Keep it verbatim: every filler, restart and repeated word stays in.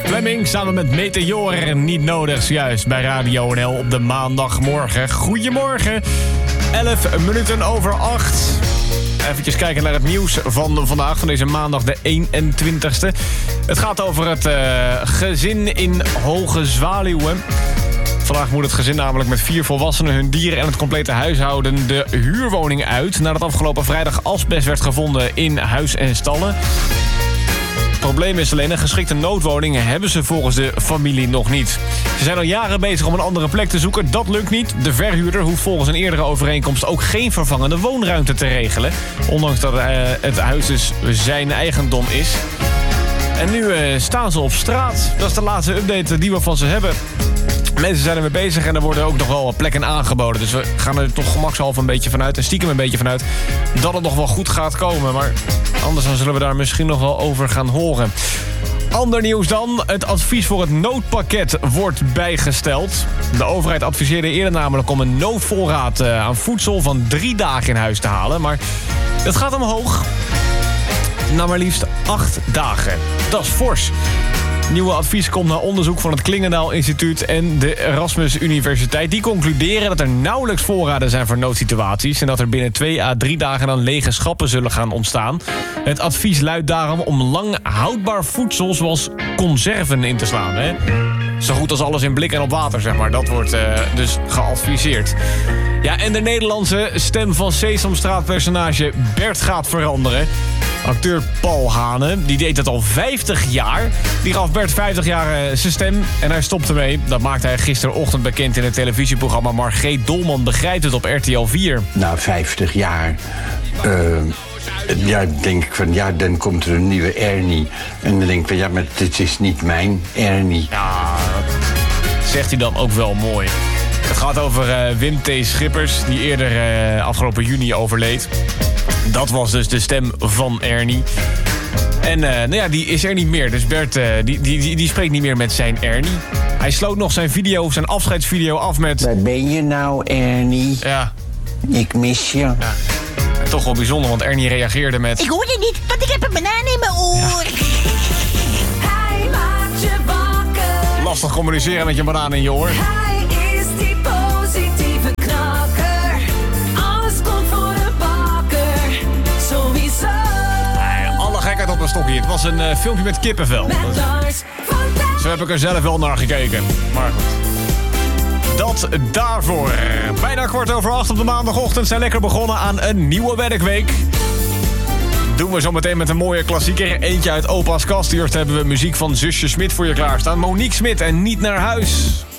Fleming samen met Meteor, niet nodig, juist bij Radio N L op de maandagmorgen. Goedemorgen, elf minuten over acht. Even kijken naar het nieuws van vandaag, van deze maandag de eenentwintigste. Het gaat over het uh, gezin in Hoge Zwaluwen. Vandaag moet het gezin namelijk met vier volwassenen, hun dieren en het complete huishouden de huurwoning uit, nadat afgelopen vrijdag asbest werd gevonden in huis en stallen. Het probleem is alleen, een geschikte noodwoning hebben ze volgens de familie nog niet. Ze zijn al jaren bezig om een andere plek te zoeken. Dat lukt niet. De verhuurder hoeft volgens een eerdere overeenkomst ook geen vervangende woonruimte te regelen. Ondanks dat uh, het huis dus zijn eigendom is. En nu uh, staan ze op straat. Dat is de laatste update die we van ze hebben. Mensen zijn ermee bezig en er worden ook nog wel plekken aangeboden. Dus we gaan er toch gemakshalve een beetje vanuit en stiekem een beetje vanuit dat het nog wel goed gaat komen. Maar anders dan zullen we daar misschien nog wel over gaan horen. Ander nieuws dan. Het advies voor het noodpakket wordt bijgesteld. De overheid adviseerde eerder namelijk om een noodvoorraad aan voedsel van drie dagen in huis te halen. Maar het gaat omhoog. Nou maar liefst acht dagen. Dat is fors. Nieuwe advies komt na onderzoek van het Klingendaal Instituut en de Erasmus Universiteit. Die concluderen dat er nauwelijks voorraden zijn voor noodsituaties en dat er binnen twee à drie dagen dan lege schappen zullen gaan ontstaan. Het advies luidt daarom om lang houdbaar voedsel zoals conserven in te slaan. Hè? Zo goed als alles in blik en op water, zeg maar. Dat wordt uh, dus geadviseerd. Ja, en de Nederlandse stem van Sesamstraat-personage Bert gaat veranderen. Acteur Paul Hane, die deed het al vijftig jaar. Die gaf Bert vijftig jaar uh, zijn stem en hij stopte mee. Dat maakte hij gisterochtend bekend in het televisieprogramma Margreet Dolman begrijpt het op R T L vier. Na vijftig jaar... Uh... Ja, denk ik van, ja, dan komt er een nieuwe Ernie. En dan denk ik van, ja, maar dit is niet mijn Ernie. Ja, dat zegt hij dan ook wel mooi. Het gaat over uh, Wim T. Schippers, die eerder uh, afgelopen juni overleed. Dat was dus de stem van Ernie. En uh, nou ja, die is er niet meer. Dus Bert, uh, die, die, die, die spreekt niet meer met zijn Ernie. Hij sloot nog zijn video, zijn afscheidsvideo af met... Waar ben je nou, Ernie? Ja. Ik mis je. Ja. Toch wel bijzonder, want Ernie reageerde met... Ik hoor je niet, want ik heb een banaan in mijn oor. Ja. Hij maakt je wakker. Lastig communiceren met je banaan in je oor. Hij is die positieve knakker. Alles komt voor de bakker. Sowieso. Nee, alle gekheid op een stokje. Het was een uh, filmpje met kippenvel. Met Lars van Dijk. Zo heb ik er zelf wel naar gekeken. Maar goed. Dat daarvoor. Bijna kwart over acht op de maandagochtend zijn lekker begonnen aan een nieuwe werkweek. Doen we zo meteen met een mooie klassieker. Eentje uit opa's kast. Eerst hebben we muziek van zusje Smit voor je klaarstaan. Monique Smit en Niet naar huis.